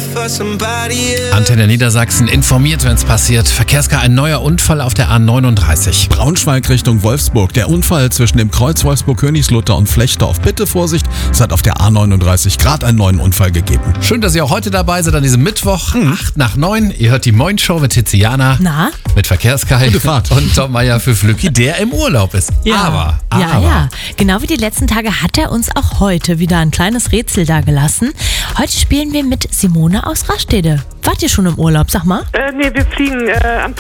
Antenne Niedersachsen informiert, wenn es passiert. Verkehrskar, ein neuer Unfall auf der A39. Braunschweig Richtung Wolfsburg. Der Unfall zwischen dem Kreuz Wolfsburg-Königslutter und Flechdorf. Bitte Vorsicht, es hat auf der A39 gerade einen neuen Unfall gegeben. Schön, dass ihr auch heute dabei seid an diesem Mittwoch, 8 nach 9. Ihr hört die Moin-Show mit Tiziana. Na? Mit Verkehrskar Gute Fahrt. und Tom Meyer für Flücki, der im Urlaub ist. Ja. Ja. Genau wie die letzten Tage hat er uns auch heute wieder ein kleines Rätsel dagelassen. Heute spielen wir mit Simone aus Rastede. Wart ihr schon im Urlaub, sag mal? Nee, wir fliegen am